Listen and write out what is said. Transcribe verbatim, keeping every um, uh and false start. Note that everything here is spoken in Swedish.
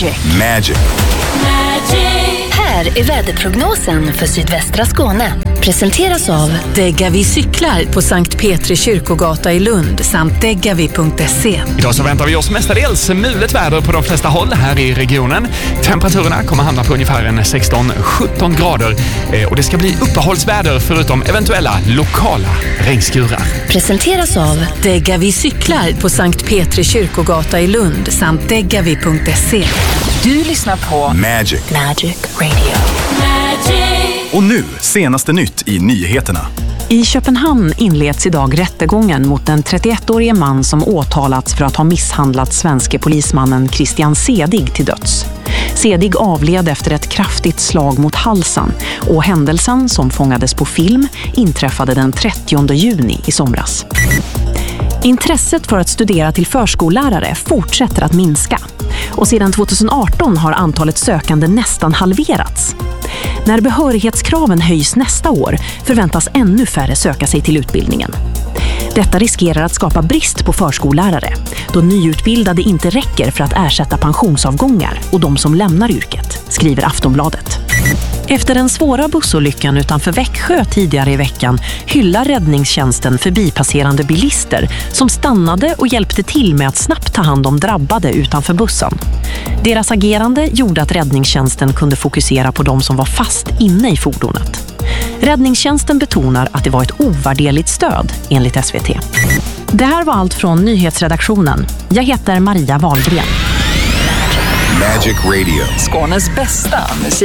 Magic. Magic. Här är väderprognosen för sydvästra Skåne. Presenteras av Degavi cyklar på Sankt Petri kyrkogata i Lund samt degavi punkt se. Idag så väntar vi oss mestadels mulet väder på de flesta håll här i regionen. Temperaturerna kommer hamna på ungefär en sexton till sjutton grader eh, och det ska bli uppehållsväder förutom eventuella lokala regnskurar. Presenteras av Degavi cyklar på Sankt Petri kyrkogata i Lund samt degavi punkt se. Du lyssnar på Magic. Magic Radio. Magic. Och nu, senaste nytt i nyheterna. I Köpenhamn inleds idag rättegången mot den trettioettårige man som åtalats för att ha misshandlat svenske polismannen Christian Sedig till döds. Sedig avled efter ett kraftigt slag mot halsen och händelsen, som fångades på film, inträffade den trettionde juni i somras. Intresset för att studera till förskollärare fortsätter att minska. Och sedan tjugoarton har antalet sökande nästan halverats. När behörighetskraven höjs nästa år förväntas ännu färre söka sig till utbildningen. Detta riskerar att skapa brist på förskollärare, då nyutbildade inte räcker för att ersätta pensionsavgångar och de som lämnar yrket, skriver Aftonbladet. Efter den svåra bussolyckan utanför Växjö tidigare i veckan hyllar räddningstjänsten förbipasserande bilister som stannade och hjälpte till med att snabbt ta hand om drabbade utanför bussen. Deras agerande gjorde att räddningstjänsten kunde fokusera på de som var fast inne i fordonet. Räddningstjänsten betonar att det var ett ovärderligt stöd, enligt S V T. Det här var allt från nyhetsredaktionen. Jag heter Maria Wahlgren. Magic Radio. Skånes bästa musik.